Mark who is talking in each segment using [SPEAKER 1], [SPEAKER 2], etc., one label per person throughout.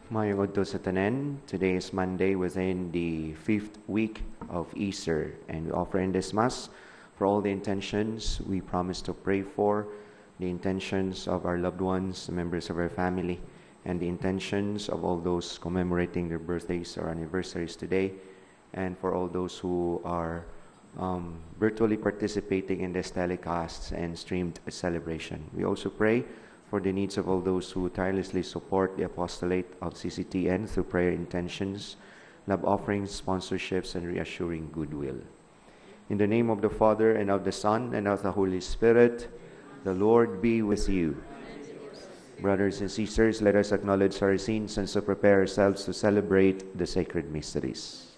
[SPEAKER 1] Mayong adto sa tanan. Today is Monday within the 5th week of Easter, and we offer in this Mass for all the intentions we promise to pray for, the intentions of our loved ones, the members of our family, and the intentions of all those commemorating their birthdays or anniversaries today, and for all those who are virtually participating in this telecast and streamed celebration. We also pray for the needs of all those who tirelessly support the apostolate of CCTN through prayer intentions, love offerings, sponsorships, and reassuring goodwill. In the name of the Father, and of the Son, and of the Holy Spirit, the Lord be with you. Brothers and sisters, let us acknowledge our sins and so prepare ourselves to celebrate the sacred mysteries.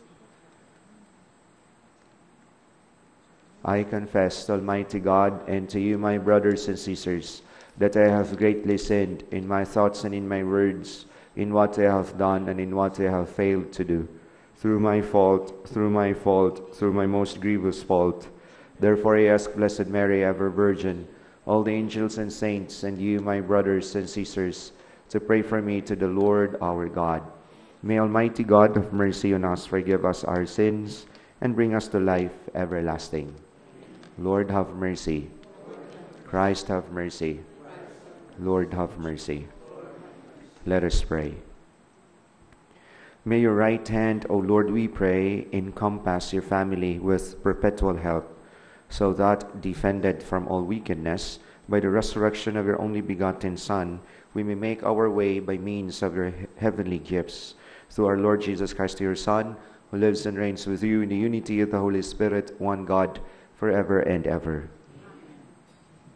[SPEAKER 1] I confess to Almighty God and to you, my brothers and sisters, that I have greatly sinned in my thoughts and in my words, in what I have done and in what I have failed to do, through my most grievous fault. Therefore I ask Blessed Mary, ever Virgin, all the angels and saints, and you, my brothers and sisters, to pray for me to the Lord our God. May Almighty God have mercy on us, forgive us our sins, and bring us to life everlasting. Lord, have mercy. Christ, have mercy. Lord, have mercy. Let us pray. May your right hand, O Lord, we pray, encompass your family with perpetual help, so that, defended from all wickedness, by the resurrection of your only begotten Son, we may make our way by means of your heavenly gifts. Through our Lord Jesus Christ, your Son, who lives and reigns with you in the unity of the Holy Spirit, one God, forever and ever.